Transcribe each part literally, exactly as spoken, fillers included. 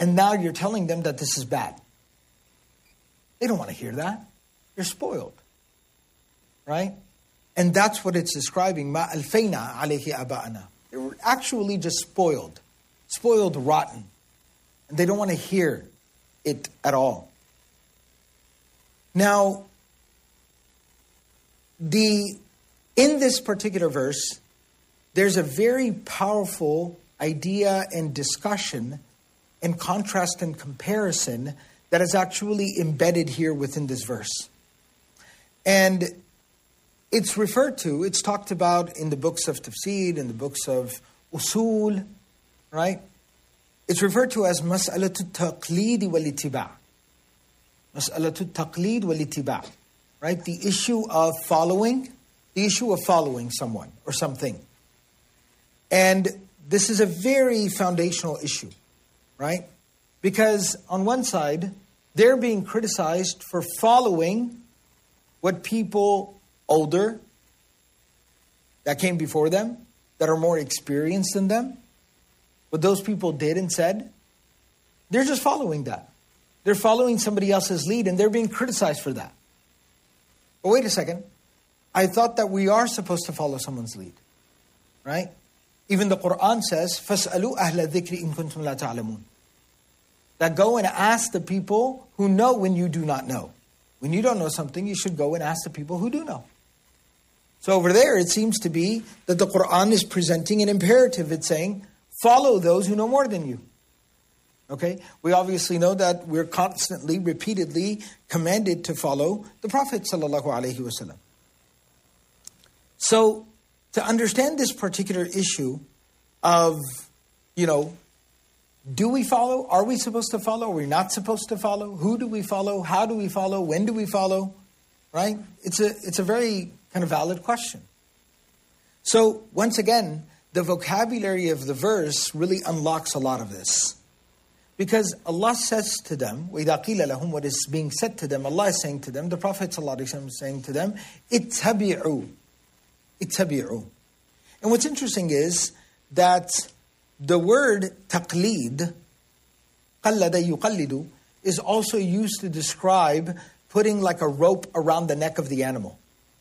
and now you're telling them that this is bad. They don't want to hear that. They're spoiled. Right? And that's what it's describing. مَا أَلْفَيْنَا عَلَيْهِ أَبَاءَنَا. They were actually just spoiled. Spoiled rotten. And they don't want to hear it at all. Now, the in this particular verse, there's a very powerful idea and discussion and contrast and comparison that is actually embedded here within this verse. And it's referred to, it's talked about in the books of tafsir, in the books of usul, right? It's referred to as mas'alatu taqleed wal ittiba'. Mas'alatu taqleed wal ittiba'. Right? The issue of following, the issue of following someone or something. And this is a very foundational issue, right? Because on one side, they're being criticized for following what people older that came before them, that are more experienced than them, what those people did and said. They're just following that. They're following somebody else's lead and they're being criticized for that. But wait a second. I thought that we are supposed to follow someone's lead. Right? Even the Quran says, فَاسْأَلُوا أَهْلَ الذِّكْرِ إِن كُنْتُمْ لَا تَعْلَمُونَ. That go and ask the people who know when you do not know. When you don't know something, you should go and ask the people who do know. So over there, it seems to be that the Quran is presenting an imperative. It's saying, follow those who know more than you. Okay? We obviously know that we're constantly, repeatedly commanded to follow the Prophet sallallahu alaihi wasallam. So, to understand this particular issue of, you know, do we follow? Are we supposed to follow? Are we not supposed to follow? Who do we follow? How do we follow? When do we follow? Right? It's a, it's a very kind of valid question. So, once again, the vocabulary of the verse really unlocks a lot of this. Because Allah says to them, وَإِذَا قِيلَ لَهُمْ, what is being said to them, Allah is saying to them, the Prophet ﷺ is saying to them, اتَّبِعُوا. اتَّبِعُوا. And what's interesting is that the word taqleed, قَلَّدَ يُقَلِّدُ, is also used to describe putting like a rope around the neck of the animal.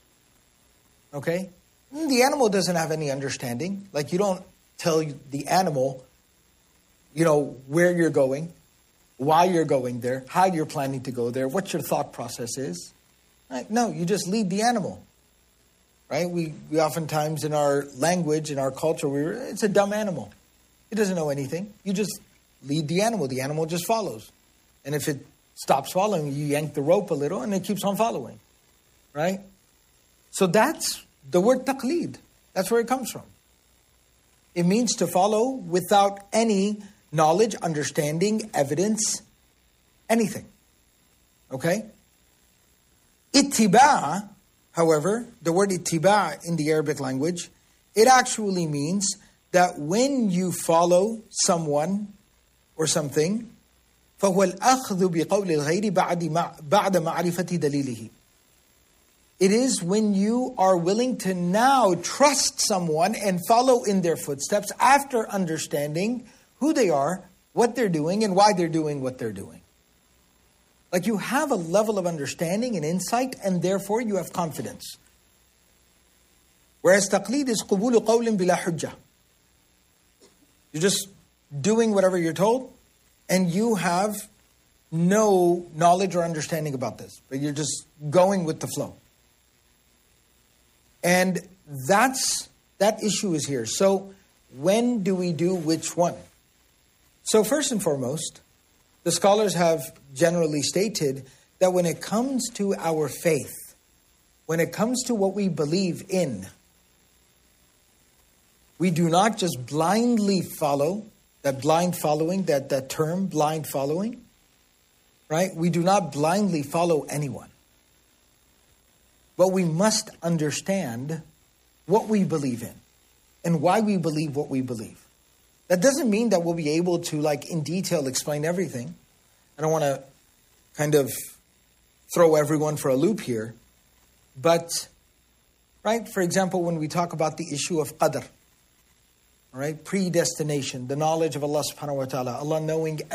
Okay? The animal doesn't have any understanding. Like you don't tell the animal, you know, where you're going, why you're going there, how you're planning to go there, what your thought process is. Right? No, you just lead the animal. Right? We we oftentimes in our language, in our culture, we it's a dumb animal. It doesn't know anything. You just lead the animal. The animal just follows. And if it stops following, you yank the rope a little and it keeps on following. Right? So that's the word taqleed. That's where it comes from. It means to follow without any knowledge, understanding, evidence, anything. Okay? Ittiba', however, the word ittiba' in the Arabic language, it actually means that when you follow someone or something, فَهُوَ الْأَخْذُ بِقَوْلِ الْغَيْرِ بَعْدَ مَعْرِفَةِ دَلِيلِهِ. It is when you are willing to now trust someone and follow in their footsteps after understanding who they are, what they're doing, and why they're doing what they're doing. Like you have a level of understanding and insight, and therefore you have confidence. Whereas taqleed is قبول قول بلا حجة. You're just doing whatever you're told, and you have no knowledge or understanding about this, but you're just going with the flow. And that's that issue is here. So when do we do which one? So first and foremost, the scholars have generally stated that when it comes to our faith, when it comes to what we believe in, we do not just blindly follow, that blind following, that, that term, blind following, right? We do not blindly follow anyone. But we must understand what we believe in and why we believe what we believe. That doesn't mean that we'll be able to, like, in detail explain everything. I don't want to kind of throw everyone for a loop here. But, right, for example, when we talk about the issue of qadr, all right, predestination, the knowledge of Allah subhanahu wa ta'ala, Allah knowing